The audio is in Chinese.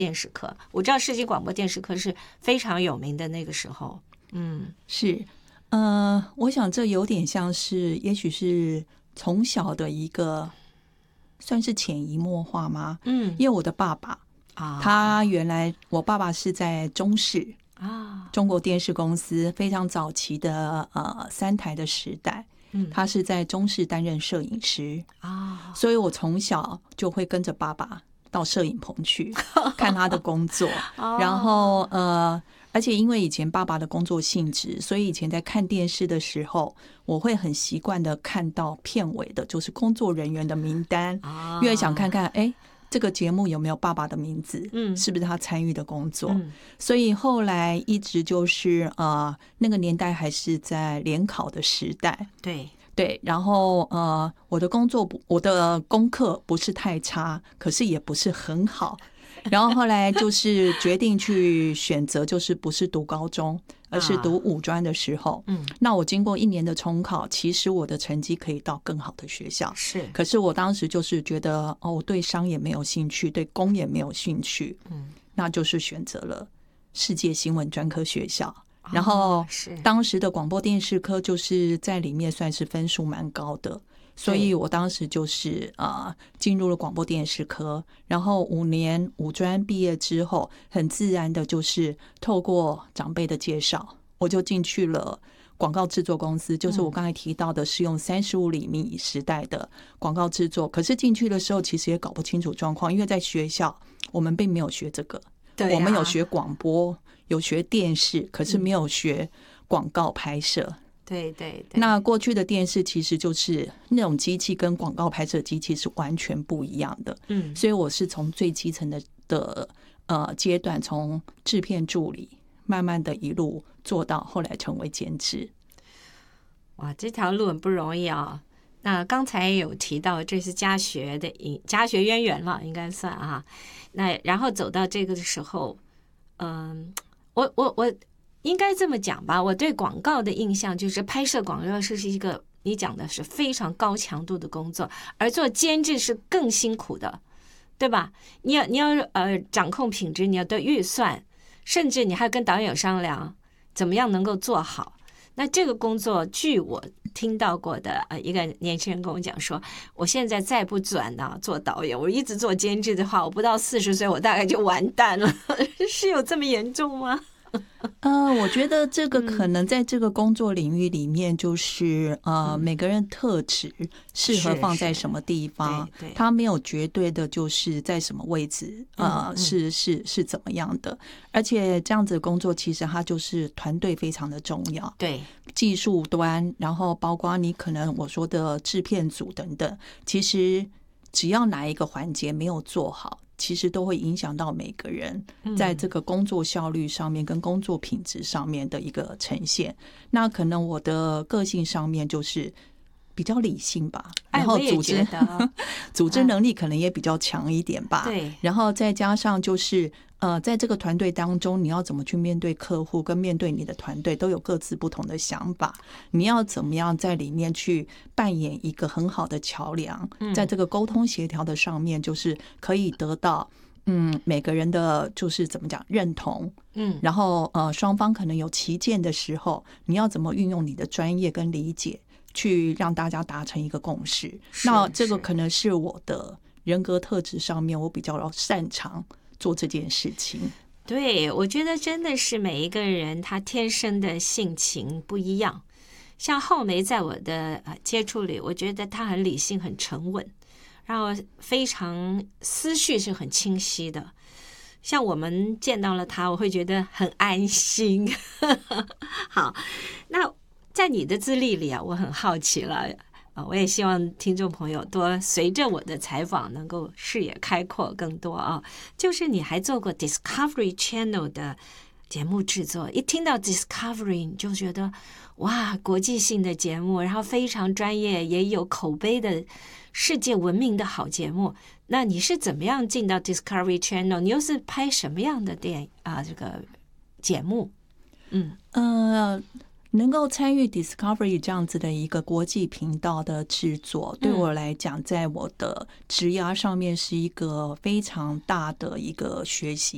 电视科，我知道世纪广播电视科是非常有名的那个时候。 是，我想这有点像是，也许是从小的一个算是潜移默化吗？因为我的爸爸他原来我爸爸是在中视中国电视公司非常早期的3台的时代，他是在中视担任摄影师所以我从小就会跟着爸爸到摄影棚去看他的工作，然后而且因为以前爸爸的工作性质，所以以前在看电视的时候，我会很习惯的看到片尾的就是工作人员的名单，因为想看看这个节目有没有爸爸的名字，是不是他参与的工作，所以后来一直就是那个年代还是在联考的时代，对，然后我的功课不是太差，可是也不是很好。然后后来就是决定去选择，就是不是读高中，而是读五专的时候，那我经过1年的重考，其实我的成绩可以到更好的学校，可是我当时就是觉得我对商也没有兴趣，对工也没有兴趣，那就是选择了世界新闻专科学校。然后当时的广播电视科就是在里面算是分数蛮高的，所以我当时就是进入了广播电视科，然后5年五专毕业之后，很自然的就是透过长辈的介绍，我就进去了广告制作公司，就是我刚才提到的是用35厘米时代的广告制作。可是进去的时候其实也搞不清楚状况，因为在学校我们并没有学这个，我们有学广播，有学电视，可是没有学广告拍摄。 对， 那过去的电视其实就是那种机器跟广告拍摄机器是完全不一样的，所以我是从最基层的阶段，从制片助理慢慢的一路做到后来成为监制。 哇，这条路很不容易啊。那刚才有提到这是家学渊源了，应该算啊。那然后走到这个的时候，我应该这么讲吧，我对广告的印象就是拍摄广告是一个你讲的是非常高强度的工作，而做监制是更辛苦的，对吧？你要掌控品质，你要对预算，甚至你还跟导演商量怎么样能够做好。那这个工作，据我听到过的一个年轻人跟我讲说，我现在再不转做导演，我一直做监制的话，我不到40岁我大概就完蛋了。是有这么严重吗？ 我觉得这个可能在这个工作领域里面，就是每个人特质适合放在什么地方，他没有绝对的就是在什么位置是怎么样的。而且这样子的工作其实它就是团队非常的重要， 对， 技术端，然后包括你可能我说的制片组等等，其实只要哪一个环节没有做好，其实都会影响到每个人在这个工作效率上面跟工作品质上面的一个呈现。那可能我的个性上面就是比较理性吧，然后组织能力可能也比较强一点吧。 对， 然后再加上就是在这个团队当中，你要怎么去面对客户跟面对你的团队都有各自不同的想法，你要怎么样在里面去扮演一个很好的桥梁，在这个沟通协调的上面就是可以得到每个人的就是怎么讲认同，然后双方可能有歧见的时候，你要怎么运用你的专业跟理解去让大家达成一个共识。那这个可能是我的人格特质上面我比较擅长做这件事情。 对，我觉得真的是每一个人他天生的性情不一样。像浩梅在我的接触里，我觉得他很理性很沉稳，然后非常思绪是很清晰的。像我们见到了他，我会觉得很安心。好，那在你的资历里我很好奇了，我也希望听众朋友多随着我的采访能够视野开阔更多就是你还做过 Discovery Channel 的节目制作，一听到 Discovery 你就觉得哇，国际性的节目，然后非常专业，也有口碑的世界闻名的好节目。那你是怎么样进到 Discovery Channel？ 你又是拍什么样的这个节目？ 能够参与 Discovery 这样子的一个国际频道的制作，对我来讲，在我的职涯上面是一个非常大的一个学习。